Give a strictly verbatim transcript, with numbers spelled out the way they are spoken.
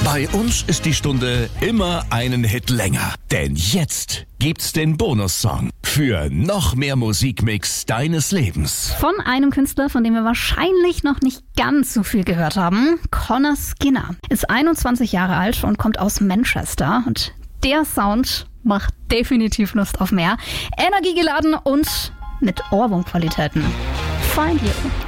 Bei uns ist die Stunde immer einen Hit länger. Denn jetzt gibt's den Bonussong für noch mehr Musikmix deines Lebens. Von einem Künstler, von dem wir wahrscheinlich noch nicht ganz so viel gehört haben. Conor Skinner ist einundzwanzig Jahre alt und kommt aus Manchester. Und der Sound macht definitiv Lust auf mehr. Energiegeladen und mit Ohrwurmqualitäten. Find You.